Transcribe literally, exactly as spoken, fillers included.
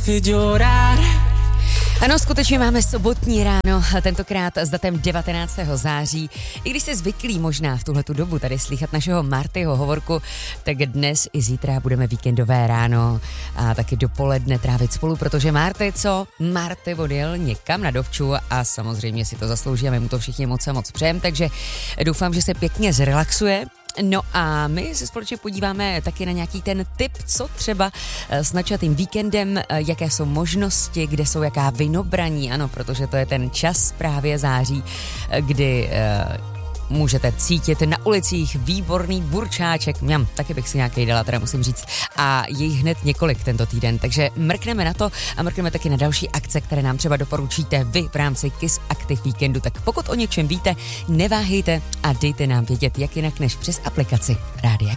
hiciste llorar. Ano, skutečně máme sobotní ráno, tentokrát s datem devatenáctého září. I když jste zvyklí možná v tuhletu dobu tady slychat našeho Martyho hovorku, tak dnes i zítra budeme víkendové ráno a taky dopoledne trávit spolu, protože Marty, co? Marty odjel někam na dovču a samozřejmě si to zaslouží a my mu to všichni moc a moc přejem, takže doufám, že se pěkně zrelaxuje. No a my se společně podíváme taky na nějaký ten tip, co třeba s načatým víkendem, jaké jsou možnosti, kde jsou jaká vynobraní, ano, protože to je ten čas právě září, kdy uh, můžete cítit na ulicích výborný burčáček, mňam, taky bych si nějaký dala, teda musím říct, a je jich hned několik tento týden, takže mrkneme na to a mrkneme taky na další akce, které nám třeba doporučíte vy v rámci Kiss Active Víkendu, tak pokud o něčem víte, neváhejte a dejte nám vědět, jak jinak než přes aplikaci Rádia